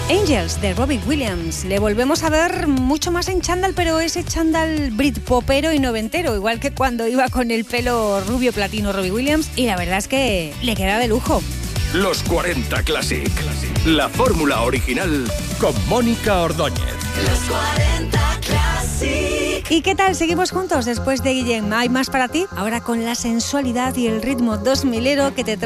Angels, de Robbie Williams. Le volvemos a ver mucho más en chándal, pero ese chándal britpopero y noventero, igual que cuando iba con el pelo rubio platino Robbie Williams, y la verdad es que le queda de lujo. Los 40 Classic. La fórmula original con Mónica Ordóñez. Los 40 Classic. ¿Y qué tal? ¿Seguimos juntos después de Guillem? ¿Hay más para ti? Ahora con la sensualidad y el ritmo 2000ero que te trae